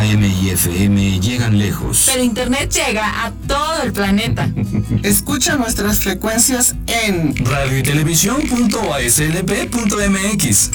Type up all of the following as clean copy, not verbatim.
AM y FM llegan lejos. Pero Internet llega a todo el planeta. Escucha nuestras frecuencias en radioytelevisión.aslp.mx.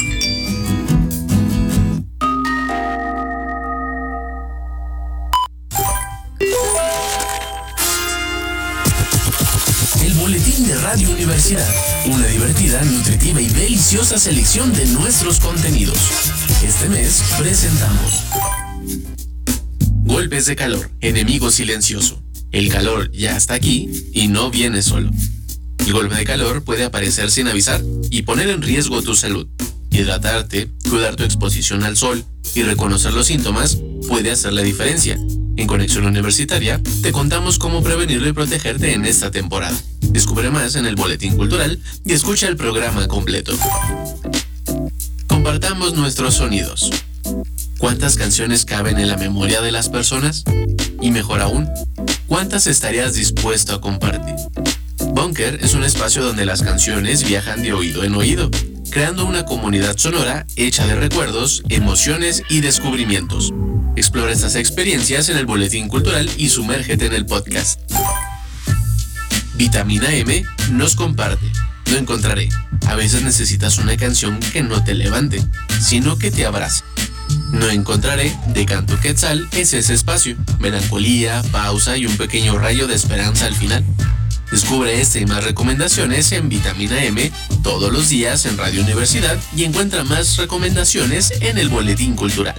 El Boletín de Radio Universidad, una divertida, nutritiva y deliciosa selección de nuestros contenidos. Este mes presentamos Golpes de calor, enemigo silencioso. El calor ya está aquí y no viene solo. El golpe de calor puede aparecer sin avisar y poner en riesgo tu salud. Hidratarte, cuidar tu exposición al sol y reconocer los síntomas puede hacer la diferencia. En Conexión Universitaria te contamos cómo prevenirlo y protegerte en esta temporada. Descubre más en el Boletín Cultural y escucha el programa completo. Compartamos nuestros sonidos. ¿Cuántas canciones caben en la memoria de las personas? Y mejor aún, ¿cuántas estarías dispuesto a compartir? Bunker es un espacio donde las canciones viajan de oído en oído, creando una comunidad sonora hecha de recuerdos, emociones y descubrimientos. Explora estas experiencias en el Boletín Cultural y sumérgete en el podcast. Vitamina M nos comparte. Lo encontraré. A veces necesitas una canción que no te levante, sino que te abrace. No encontraré de Canto Quetzal es ese espacio, melancolía, pausa y un pequeño rayo de esperanza al final. Descubre este y más recomendaciones en Vitamina M todos los días en Radio Universidad y encuentra más recomendaciones en el Boletín Cultural.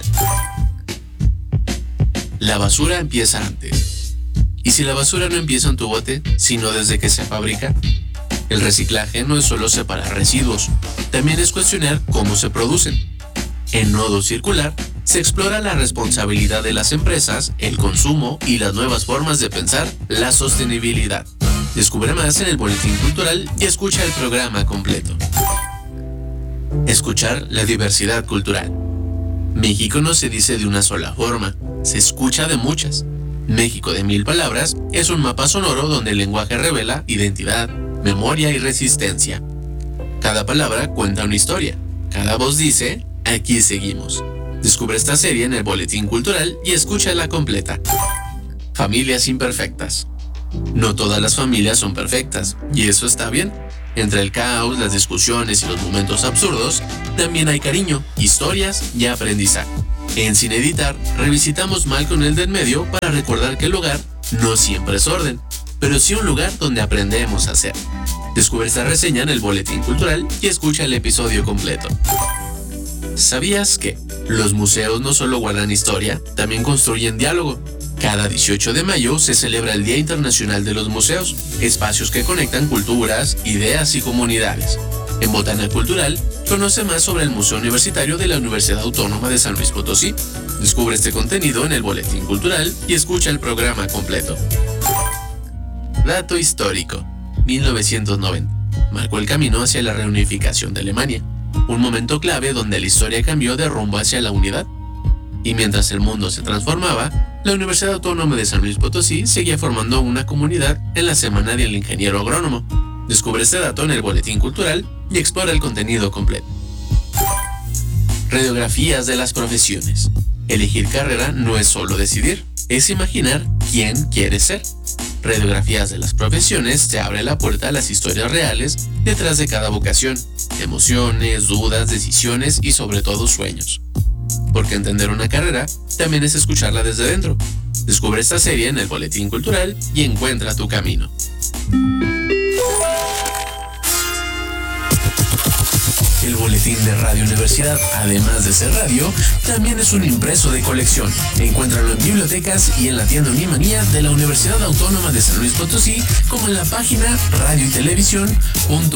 La basura empieza antes. ¿Y si la basura no empieza en tu bote, sino desde que se fabrica? El reciclaje no es solo separar residuos, también es cuestionar cómo se producen. En Nodo Circular se explora la responsabilidad de las empresas, el consumo y las nuevas formas de pensar la sostenibilidad. Descubre más en el Boletín Cultural y escucha el programa completo. Escuchar la diversidad cultural. México no se dice de una sola forma, se escucha de muchas. México de 1000 palabras es un mapa sonoro donde el lenguaje revela identidad, memoria y resistencia. Cada palabra cuenta una historia, cada voz dice, aquí seguimos. Descubre esta serie en el Boletín Cultural y escúchala completa. Familias imperfectas. No todas las familias son perfectas, y eso está bien. Entre el caos, las discusiones y los momentos absurdos, también hay cariño, historias y aprendizaje. En Sin Editar, revisitamos Malcolm el del medio para recordar que el hogar no siempre es orden, pero sí un lugar donde aprendemos a ser. Descubre esta reseña en el Boletín Cultural y escucha el episodio completo. ¿Sabías que los museos no solo guardan historia, también construyen diálogo? Cada 18 de mayo se celebra el Día Internacional de los Museos, espacios que conectan culturas, ideas y comunidades. En Botana Cultural, conoce más sobre el Museo Universitario de la Universidad Autónoma de San Luis Potosí. Descubre este contenido en el Boletín Cultural y escucha el programa completo. Dato histórico. 1990. Marcó el camino hacia la reunificación de Alemania. Un momento clave donde la historia cambió de rumbo hacia la unidad. Y mientras el mundo se transformaba, la Universidad Autónoma de San Luis Potosí seguía formando una comunidad en la Semana del Ingeniero Agrónomo. Descubre este dato en el Boletín Cultural y explora el contenido completo. Radiografías de las profesiones. Elegir carrera no es solo decidir, es imaginar quién quieres ser. Radiografías de las profesiones te abre la puerta a las historias reales detrás de cada vocación, emociones, dudas, decisiones y sobre todo sueños. Porque entender una carrera también es escucharla desde dentro. Descubre esta serie en el Boletín Cultural y encuentra tu camino. El Boletín de Radio Universidad, además de ser radio, también es un impreso de colección. Encuéntralo en bibliotecas y en la tienda Unimanía de la Universidad Autónoma de San Luis Potosí, como en la página radioytelevisión.aslp.mx.